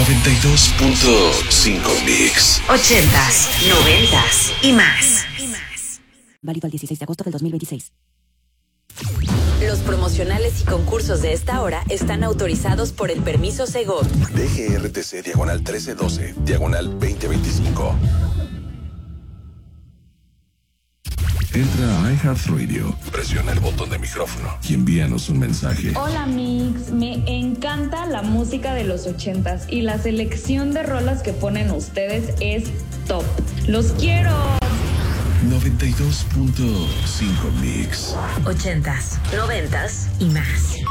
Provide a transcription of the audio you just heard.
92.5 Mix. 80s, 90s y más. Válido al 16 de agosto del 2026. Los promocionales y concursos de esta hora están autorizados por el permiso Segov. DGRTC diagonal 1312, diagonal 2025. Entra a iHeartRadio, presiona el botón de micrófono y envíanos un mensaje. Hola Mix, me encanta la música de los 80s y la selección de rolas que ponen ustedes es top. ¡Los quiero! 92.5 Mix. 80s, 90s y más.